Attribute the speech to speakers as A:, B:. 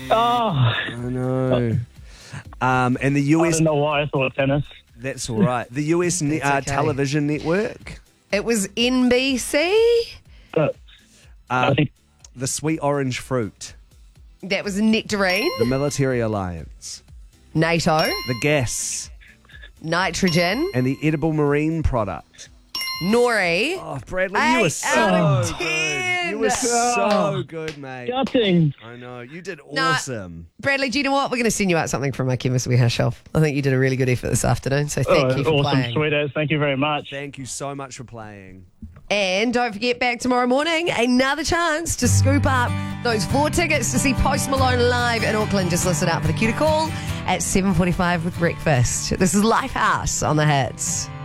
A: I know. And the
B: I
A: US...
B: don't know why I thought tennis.
A: That's all right. The US
C: okay.
A: television network.
C: It was NBC.
B: I think
A: The sweet orange fruit.
C: That was Nectarine.
A: The military alliance.
C: NATO.
A: The gas.
C: Nitrogen.
A: And the edible marine product.
C: Nori.
A: Oh, Bradley, you were
C: 8
A: so
C: out of
A: good.
C: 10.
A: You were so good, mate.
B: gutting.
A: I know. You did
C: Nah.
A: awesome.
C: Bradley, do you know what? We're going to send you out something from my Chemist Warehouse shelf. I think you did a really good effort this afternoon, so thank you for
B: Awesome,
C: playing.
B: sweet as. Thank you very much.
A: Thank you so much for playing.
C: And don't forget, back tomorrow morning, another chance to scoop up those 4 tickets to see Post Malone live in Auckland. Just listen out for the cue to call at 7:45 with breakfast. This is Lifehouse on the Hits.